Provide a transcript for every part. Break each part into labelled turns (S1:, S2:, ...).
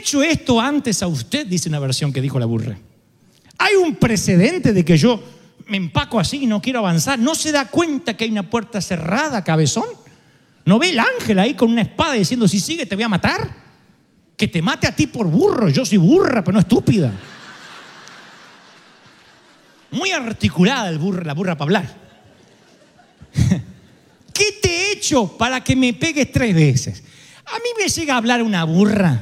S1: hecho esto antes a usted? Dice una versión que dijo la burra. Hay un precedente de que yo me empaco así y no quiero avanzar. ¿No se da cuenta que hay una puerta cerrada, cabezón? ¿No ve el ángel ahí con una espada diciendo, si sigue te voy a matar? Que te mate a ti por burro. Yo soy burra, pero no estúpida. Muy articulada la burra para hablar. ¿Qué te he hecho para que me pegues 3 veces? A mí me llega a hablar una burra.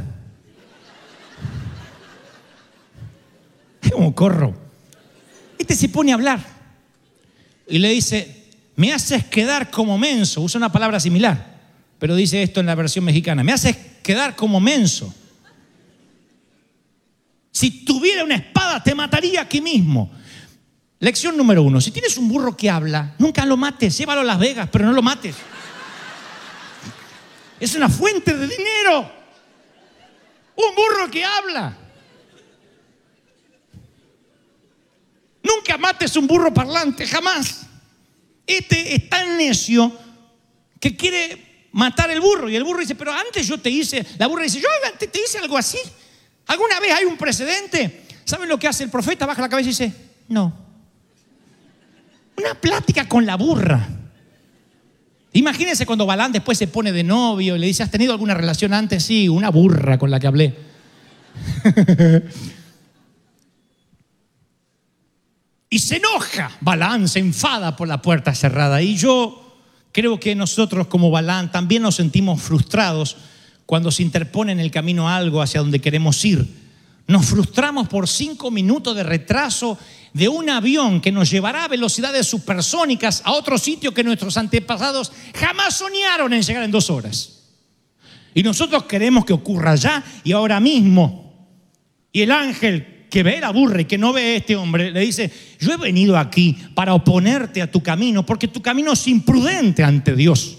S1: Como corro. Este se pone a hablar y le dice, me haces quedar como menso. Usa una palabra similar, pero dice esto en la versión mexicana. Me haces quedar como menso. Si tuviera una espada te mataría aquí mismo. Lección número 1. Si tienes un burro que habla, nunca lo mates. Llévalo a Las Vegas, pero no lo mates. Es una fuente de dinero. Un burro que habla. Nunca mates un burro parlante, jamás. Este es tan necio que quiere matar el burro. Y el burro dice, pero antes yo te hice. La burra dice, yo antes te hice algo así. ¿Alguna vez hay un precedente? ¿Saben lo que hace el profeta? Baja la cabeza y dice, no. Una plática con la burra. Imagínense cuando Balaam después se pone de novio y le dice, ¿has tenido alguna relación antes? Sí, una burra con la que hablé. Y se enoja. Balaam se enfada por la puerta cerrada. Y yo creo que nosotros como Balaam también nos sentimos frustrados cuando se interpone en el camino algo hacia donde queremos ir. Nos frustramos por 5 minutos de retraso de un avión que nos llevará a velocidades supersónicas a otro sitio que nuestros antepasados jamás soñaron en llegar en 2 horas. Y nosotros queremos que ocurra ya y ahora mismo. Y el ángel que ve la burra y que no ve a este hombre le dice, yo he venido aquí para oponerte a tu camino porque tu camino es imprudente ante Dios.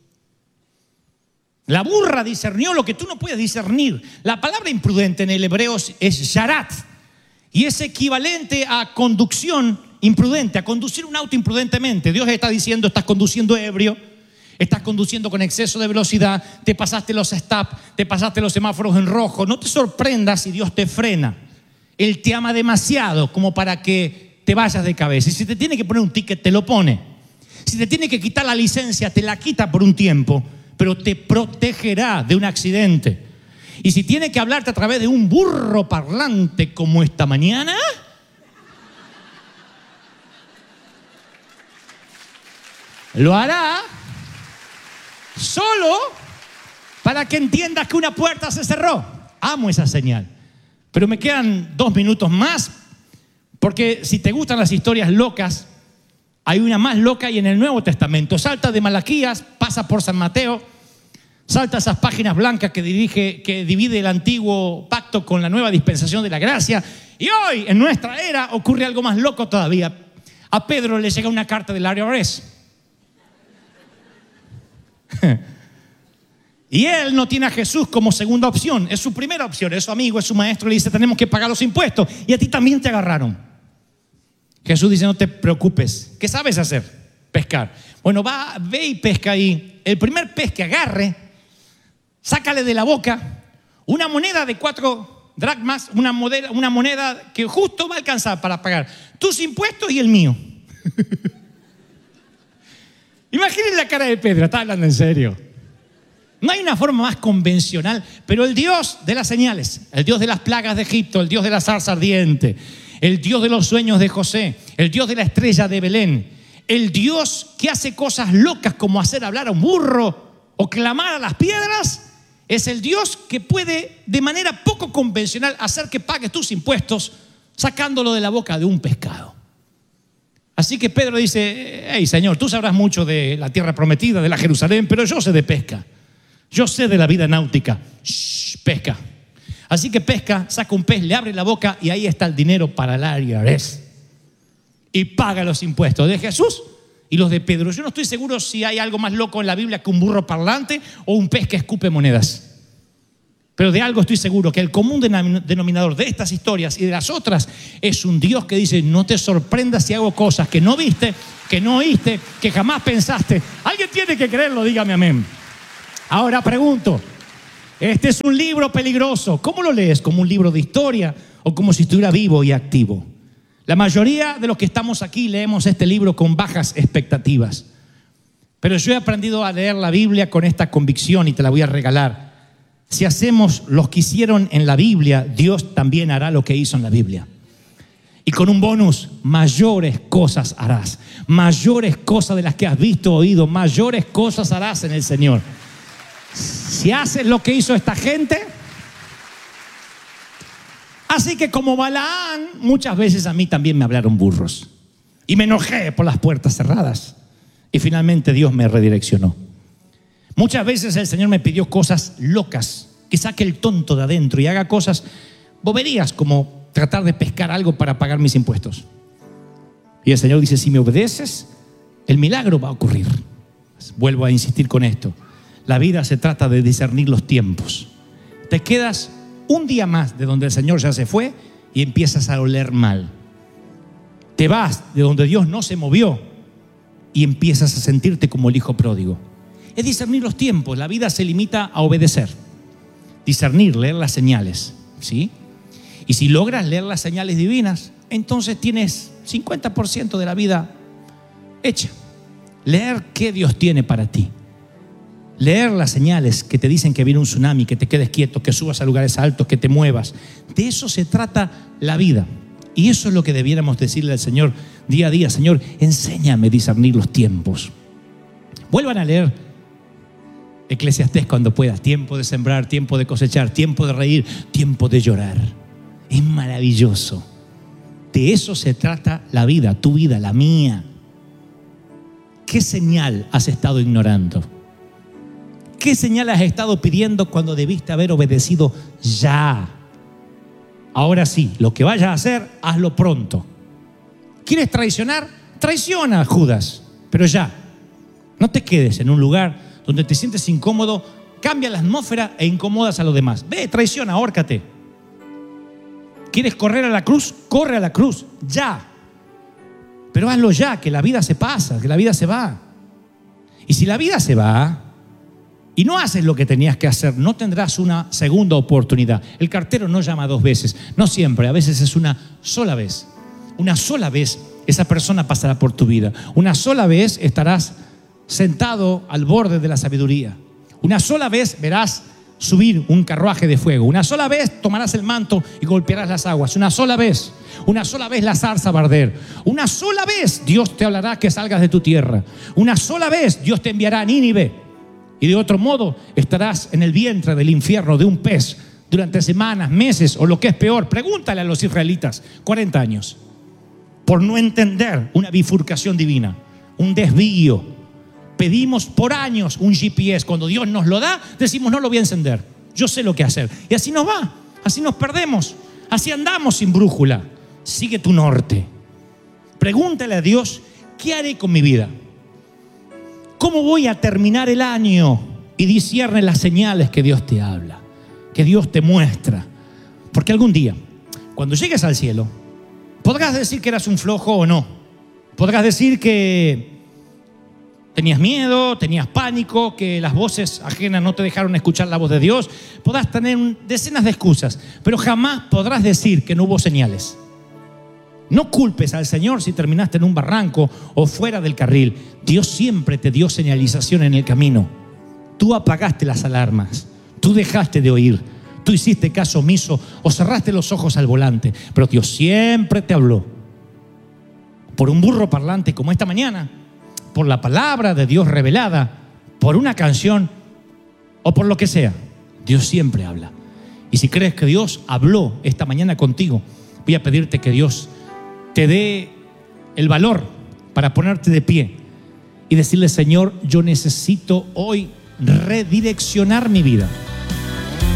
S1: La burra discernió lo que tú no puedes discernir. La palabra imprudente en el hebreo es yarat y es equivalente a conducción imprudente, a conducir un auto imprudentemente. Dios está diciendo, estás conduciendo ebrio, estás conduciendo con exceso de velocidad, te pasaste los stop, te pasaste los semáforos en rojo. No te sorprendas si Dios te frena. Él te ama demasiado como para que te vayas de cabeza. Y si te tiene que poner un ticket, te lo pone. Si te tiene que quitar la licencia, te la quita por un tiempo, pero te protegerá de un accidente. Y si tiene que hablarte a través de un burro parlante como esta mañana, lo hará solo para que entiendas que una puerta se cerró. Amo esa señal. Pero me quedan 2 minutos más, porque si te gustan las historias locas, hay una más loca y en el Nuevo Testamento. Salta de Malaquías, pasa por San Mateo, salta esas páginas blancas que divide el antiguo pacto con la nueva dispensación de la gracia. Y hoy, en nuestra era, ocurre algo más loco todavía. A Pedro le llega una carta del IRS. Y él no tiene a Jesús como segunda opción. Es su primera opción, es su amigo, es su maestro. Le dice, tenemos que pagar los impuestos. Y a ti también te agarraron. Jesús dice, no te preocupes. ¿Qué sabes hacer? Pescar. Bueno, ve y pesca ahí. El primer pez que agarre, sácale de la boca una moneda de 4 dracmas, una moneda que justo va a alcanzar para pagar tus impuestos y el mío. Imaginen la cara de Pedro, está hablando en serio. No hay una forma más convencional, pero el Dios de las señales, el Dios de las plagas de Egipto, el Dios de la zarza ardiente, el Dios de los sueños de José, el Dios de la estrella de Belén, el Dios que hace cosas locas como hacer hablar a un burro o clamar a las piedras, es el Dios que puede de manera poco convencional hacer que pagues tus impuestos sacándolo de la boca de un pescado. Así que Pedro dice, hey Señor, tú sabrás mucho de la tierra prometida, de la Jerusalén, pero yo sé de pesca. Yo sé de la vida náutica. Pesca. Así que pesca, saca un pez, le abre la boca y ahí está el dinero para el IRS. Y paga los impuestos de Jesús y los de Pedro. Yo no estoy seguro si hay algo más loco en la Biblia que un burro parlante o un pez que escupe monedas. Pero de algo estoy seguro, que el común denominador de estas historias y de las otras es un Dios que dice, no te sorprendas si hago cosas que no viste, que no oíste, que jamás pensaste. Alguien tiene que creerlo, dígame amén. Ahora pregunto, Este es un libro peligroso. ¿Cómo lo lees? ¿Como un libro de historia o como si estuviera vivo y activo? La mayoría de los que estamos aquí leemos este libro con bajas expectativas. Pero yo he aprendido a leer la Biblia con esta convicción y te la voy a regalar. Si hacemos lo que hicieron en la Biblia, Dios también hará lo que hizo en la Biblia. Y con un bonus, mayores cosas harás. Mayores cosas de las que has visto, oído, mayores cosas harás en el Señor. Si haces lo que hizo esta gente. Así que como Balaán, muchas veces a mí también me hablaron burros. Y me enojé por las puertas cerradas. Y finalmente Dios me redireccionó. Muchas veces el Señor me pidió cosas locas, que saque el tonto de adentro y haga cosas boberías como tratar de pescar algo para pagar mis impuestos. Y el Señor dice, si me obedeces, el milagro va a ocurrir. Vuelvo a insistir con esto. La vida se trata de discernir los tiempos. Te quedas un día más de donde el Señor ya se fue y empiezas a oler mal. Te vas de donde Dios no se movió y empiezas a sentirte como el hijo pródigo. Es discernir los tiempos. La vida se limita a obedecer. Discernir, leer las señales, ¿sí? Y si logras leer las señales divinas, entonces tienes 50% de la vida hecha. Leer qué Dios tiene para ti. Leer las señales que te dicen que viene un tsunami, que te quedes quieto, que subas a lugares altos, que te muevas. De eso se trata la vida. Y eso es lo que debiéramos decirle al Señor día a día. Señor, enséñame a discernir los tiempos. Vuelvan a leer Eclesiastés cuando puedas. Tiempo de sembrar, tiempo de cosechar, tiempo de reír, tiempo de llorar. Es maravilloso. De eso se trata la vida, tu vida, la mía. ¿Qué señal has estado ignorando? ¿Qué señal has estado pidiendo cuando debiste haber obedecido ya? Ahora sí, lo que vayas a hacer, hazlo pronto. ¿Quieres traicionar? Traiciona, Judas, pero ya. No te quedes en un lugar donde te sientes incómodo, cambia la atmósfera e incomodas a los demás. Ve, traiciona, ahórcate. ¿Quieres correr a la cruz? Corre a la cruz, ya. Pero hazlo ya, que la vida se pasa, que la vida se va. Y si la vida se va y no haces lo que tenías que hacer, no tendrás una segunda oportunidad. El cartero no llama 2 veces, no siempre, a veces es una sola vez. Una sola vez esa persona pasará por tu vida. Una sola vez estarás sentado al borde de la sabiduría. Una sola vez verás subir un carruaje de fuego. Una sola vez tomarás el manto y golpearás las aguas. Una sola vez la zarza va a arder. Una sola vez Dios te hablará que salgas de tu tierra. Una sola vez Dios te enviará a Nínive. Y de otro modo estarás en el vientre del infierno de un pez durante semanas, meses o lo que es peor. Pregúntale a los israelitas, 40 años. Por no entender una bifurcación divina, un desvío. Pedimos por años un GPS. Cuando Dios nos lo da, decimos no lo voy a encender. Yo sé lo que hacer. Y así nos va, así nos perdemos. Así andamos sin brújula. Sigue tu norte. Pregúntale a Dios, ¿qué haré con mi vida? ¿Cómo voy a terminar el año? Y discierne las señales que Dios te habla, que Dios te muestra. Porque algún día, cuando llegues al cielo, podrás decir que eras un flojo o no. Podrás decir que tenías miedo, tenías pánico, que las voces ajenas no te dejaron escuchar la voz de Dios. Podrás tener decenas de excusas, pero jamás podrás decir que no hubo señales. No culpes al Señor si terminaste en un barranco o fuera del carril. Dios siempre te dio señalización en el camino. Tú apagaste las alarmas, tú dejaste de oír, tú hiciste caso omiso o cerraste los ojos al volante, pero Dios siempre te habló. Por un burro parlante como esta mañana, por la palabra de Dios revelada, por una canción o por lo que sea. Dios siempre habla. Y si crees que Dios habló esta mañana contigo, voy a pedirte que Dios te dé el valor para ponerte de pie y decirle: Señor, yo necesito hoy redireccionar mi vida.